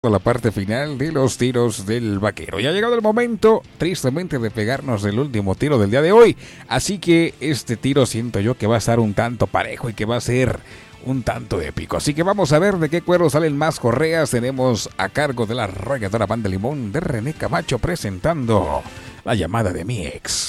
la parte final de los tiros del vaquero. Ya ha llegado el momento, tristemente, de pegarnos el último tiro del día de hoy. Así que este tiro siento yo que va a estar un tanto parejo y que va a ser un tanto épico. Así que vamos a ver de qué cuero salen más correas. Tenemos a cargo de la arrolladora Pan de Limón de René Camacho presentando La llamada de mi ex.